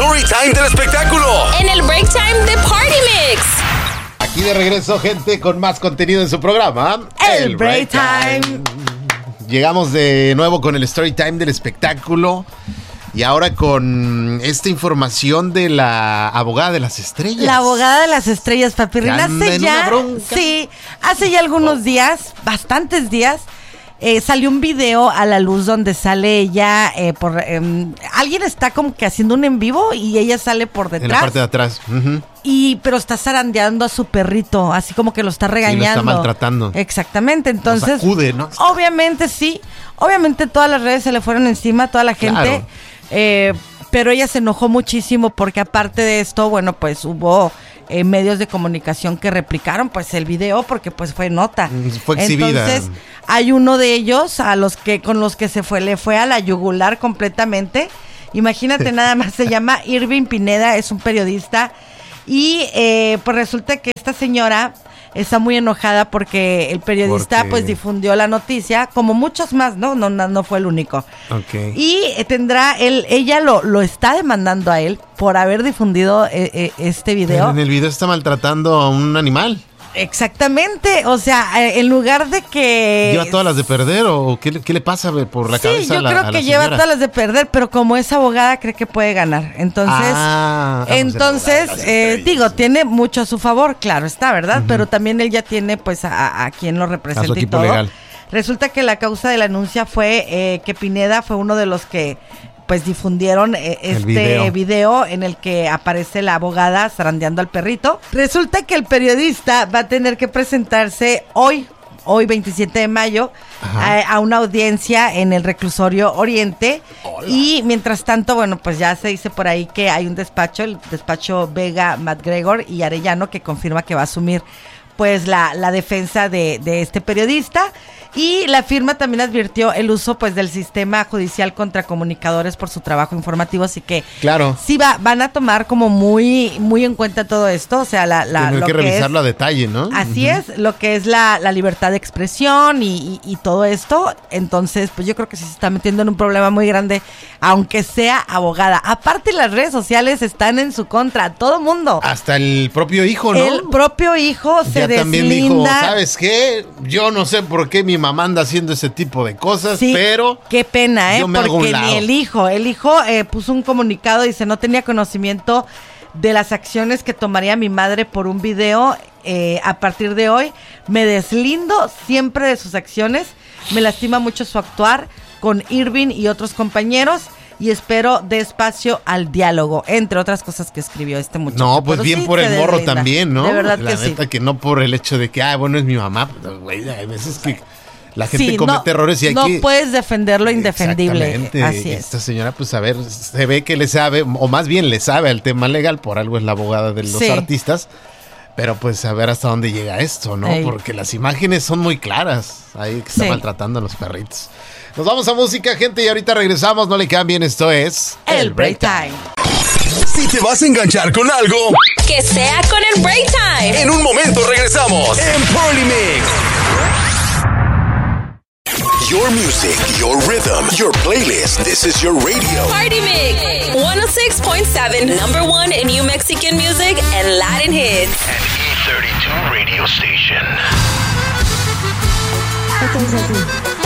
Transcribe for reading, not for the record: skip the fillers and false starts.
Storytime del espectáculo. En el Break Time de Party Mix. Aquí de regreso, gente, con más contenido en su programa, El Break Time. Llegamos de nuevo con el Storytime del espectáculo. Y ahora con esta información de la abogada de las estrellas. La abogada de las estrellas, Papirrín. Hace ya algunos días, bastantes días, salió un video a la luz donde sale ella alguien está como que haciendo un en vivo y ella sale por detrás. En la parte de atrás. Pero está zarandeando a su perrito, así como que lo está regañando. Y lo está maltratando. Exactamente, entonces. Lo sacude, ¿no? Obviamente sí. Obviamente todas las redes se le fueron encima, toda la gente. Claro. Pero ella se enojó muchísimo porque aparte de esto, bueno, pues hubo medios de comunicación que replicaron pues el video porque pues fue nota. Fue exhibida. Entonces, hay uno de ellos con los que le fue a la yugular completamente. Imagínate nada más, se llama Irving Pineda, es un periodista y pues resulta que esta señora está muy enojada porque el periodista pues difundió la noticia, como muchos más, no fue el único. Okay. Y ella lo está demandando a él por haber difundido este video. Pero en el video está maltratando a un animal. Exactamente, o sea, en lugar de que... ¿Lleva todas las de perder o qué le pasa por la cabeza Sí, yo a la creo que lleva señora? todas las de perder, pero como es abogada cree que puede ganar. Entonces, tiene mucho a su favor, claro está, ¿verdad? Pero también él ya tiene pues a quien lo representa a su equipo y todo. Legal. Resulta que la causa de la denuncia fue que Pineda fue uno de los que pues difundieron video en el que aparece la abogada zarandeando al perrito. Resulta que el periodista va a tener que presentarse hoy 27 de mayo, a una audiencia en el reclusorio Oriente. Hola. Y mientras tanto, bueno, pues ya se dice por ahí que hay un despacho, el despacho Vega, McGregor y Arellano, que confirma que va a asumir pues la defensa de este periodista. Y la firma también advirtió el uso pues del sistema judicial contra comunicadores por su trabajo informativo, así que claro, sí van a tomar como muy muy en cuenta todo esto, o sea, tienen que revisarlo a detalle, ¿no? Así es, lo que es la libertad de expresión y todo esto. Entonces, pues yo creo que sí se está metiendo en un problema muy grande, aunque sea abogada. Aparte, las redes sociales están en su contra, todo mundo. Hasta el propio hijo, ¿no? El propio hijo se deslinda. También dijo, ¿sabes qué? Yo no sé por qué mi mamá anda haciendo ese tipo de cosas, sí, pero qué pena, porque ni el hijo puso un comunicado, dice, no tenía conocimiento de las acciones que tomaría mi madre por un video. A partir de hoy me deslindo siempre de sus acciones, me lastima mucho su actuar con Irving y otros compañeros y espero dé espacio al diálogo, entre otras cosas que escribió este muchacho. No, pues pero bien sí, por el morro deslinda. también, ¿no? De verdad la que neta sí. que no por el hecho de que, bueno, es mi mamá, pues, güey, hay veces que la gente comete errores y hay no que... No puedes defender lo indefendible. Exactamente. Así es. Esta señora, pues a ver, se ve que le sabe, o más bien le sabe al tema legal, por algo es la abogada de los artistas, pero pues a ver hasta dónde llega esto, ¿no? Ey. Porque las imágenes son muy claras, ahí que está maltratando a los perritos. Nos vamos a música, gente, y ahorita regresamos, no le cambien, esto es... El Break Time. Si te vas a enganchar con algo, que sea con el Break Time. En un momento regresamos en Party Mix. Your music, your rhythm, your playlist. This is your radio. Party Mix 106.7, number one in New Mexican music and Latin hits. An E32 radio station. Esto es así.